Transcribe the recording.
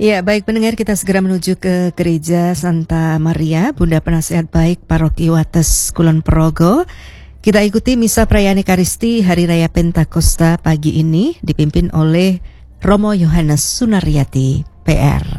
Ya, baik pendengar, kita segera menuju ke Gereja Santa Maria, Bunda Penasehat Baik Paroki Wates Kulon Progo. Kita ikuti misa perayaan Ekaristi Hari Raya Pentakosta pagi ini dipimpin oleh Romo Yohanes Sunaryati, PR.